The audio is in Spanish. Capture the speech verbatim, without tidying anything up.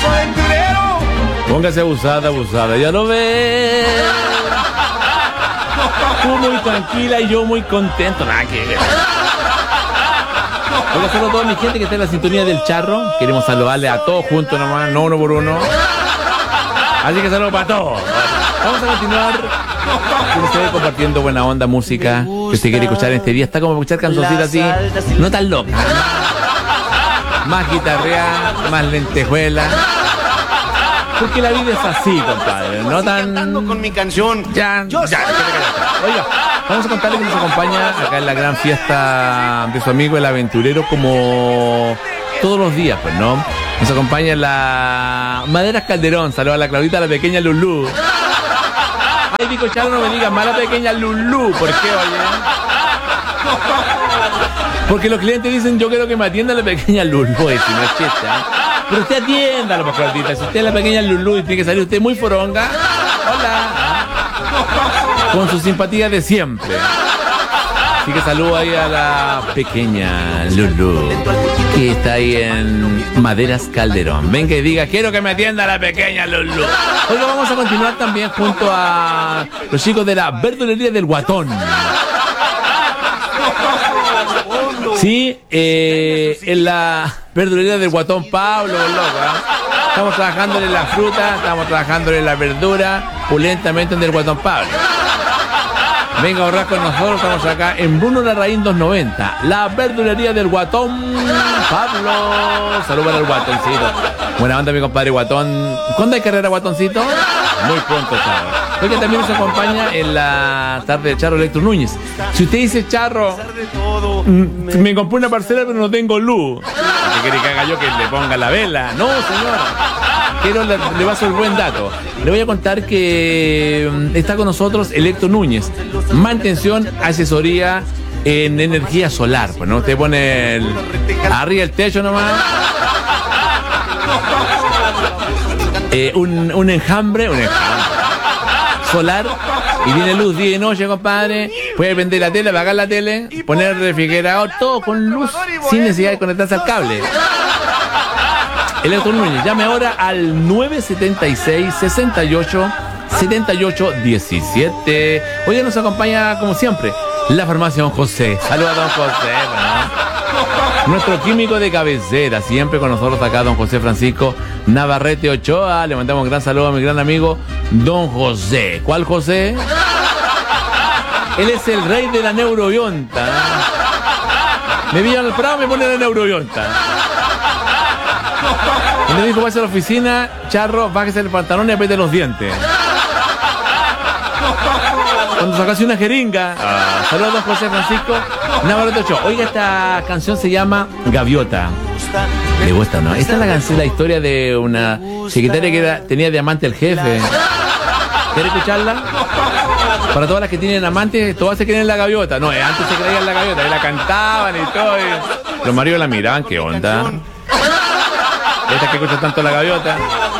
Póngase abusada, abusada, ya lo ve. Tú muy tranquila y yo muy contento. Nada que ver. Hola, saludos a toda mi gente que está en la sintonía del Charro. Queremos saludarle a todos juntos nomás, no uno por uno. Así que saludos para todos. Vamos a continuar con ustedes compartiendo buena onda, música que usted quiere escuchar en este día. Está como escuchar cancioncitas así, no tan loca. Más guitarrea, más lentejuela. Porque la vida es así, compadre. No tan... con mi canción. Ya, ya, ya. Oiga, vamos a contarle que nos acompaña acá en la gran fiesta de su amigo el aventurero, como todos los días, pues, ¿no? Nos acompaña la Maderas Calderón. Saluda a la Claudita, a la pequeña Lulú. Ay, Dico Charo, no me digas mala pequeña Lulú. ¿Por qué, oye? Porque los clientes dicen, yo quiero que me atienda la pequeña Lulú. Si no es chiste, ¿eh? Pero usted atiéndalo, pues, Claudita. Si usted es la pequeña Lulú y tiene que salir usted muy foronga. Hola. Con su simpatía de siempre. Así que saludo ahí a la pequeña Lulú, que está ahí en Maderas Calderón. Ven que diga, quiero que me atienda la pequeña Lulú. Hoy vamos a continuar también junto a los chicos de la verdulería del Guatón. Sí, eh, en la verdulería del Guatón Pablo, loco, ¿eh? Estamos trabajando en la fruta, estamos trabajando en la verdura, pulentamente en el Guatón Pablo. Venga a ahorrar con nosotros, estamos acá en Bruno Larraín doscientos noventa, la verdulería del Guatón Pablo. Saludos al Guatoncito. Buena onda, mi compadre Guatón. ¿Cuándo hay carrera, Guatoncito? Muy pronto, Charro. Porque también nos acompaña en la tarde de Charro Electro Núñez. Si usted dice, Charro, me compré una parcela pero no tengo luz, ¿qué quiere que haga yo? Que le ponga la vela. No, señora. Quiero, le, le paso el buen dato. Le voy a contar que está con nosotros Electro Núñez. Mantención, asesoría en energía solar. Pues no, usted pone el, arriba el techo nomás. Eh, un, un enjambre, un enjambre solar y viene luz día y noche, compadre. Puede prender la tele, apagar la tele, poner el refrigerador, todo con luz, sin necesidad de conectarse al cable. Electro Núñez, llame ahora al nueve siete seis, seis ocho, siete ocho uno siete. Hoy nos acompaña, como siempre, la farmacia Don José. Saludos a Don José, ¿no? Nuestro químico de cabecera, siempre con nosotros acá, Don José Francisco Navarrete Ochoa. Le mandamos un gran saludo a mi gran amigo Don José. ¿Cuál José? Él es el rey de la neurobionta. Me vi al Prado, me pone la neurobionta. Y me dijo, vaya a la oficina, Charro, bájese el pantalón y apriete los dientes. Cuando sacase una jeringa. Ah, saludos a Don José Francisco Navarrete Ochoa. Oiga, esta canción se llama Gaviota. ¿Le gusta o no? Esta es la canción, la historia de una secretaria que era, tenía de amante el jefe. ¿Quiere escucharla? Para todas las que tienen amantes, todas se creen en la gaviota. No, antes se creían en la gaviota, y la cantaban y todo. Y los maridos la miraban, ¿qué onda? Estas que escuchan tanto la gaviota.